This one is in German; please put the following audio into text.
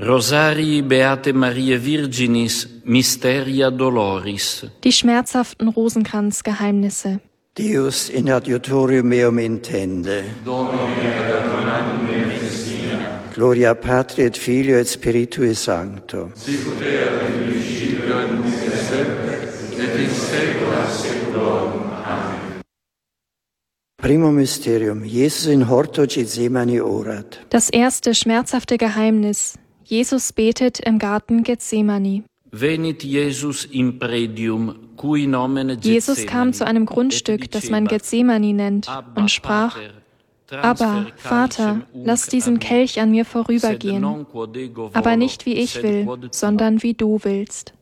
Rosarii Beate Mariae Virginis, Mysteria Doloris. Die schmerzhaften Rosenkranzgeheimnisse. Deus in adiutorium meum intende. Gloria Patri et Filio et Spiritui Sancto. Sicut erat in principio et nunc et semper et in saecula saeculorum. Amen. Primum Mysterium. Jesus in horto Gethsemane orat. Das erste schmerzhafte Geheimnis. Jesus betet im Garten Gethsemane. Venit Jesus in predium, cui nomen Jesus kam zu einem Grundstück, das man Gethsemane nennt, und sprach: Aber, Vater, lass diesen Kelch an mir vorübergehen, aber nicht wie ich will, sondern wie du willst.